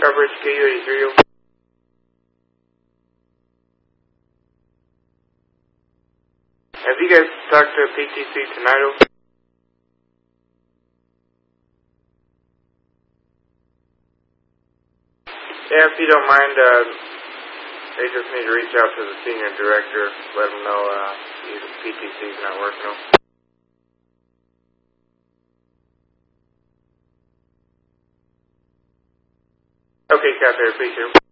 Coverage KU83. Have you guys talked to PTC tonight? Yeah, if you don't mind, they just need to reach out to the senior director, let them know PTC's not working. Okay, Captain, appreciate it.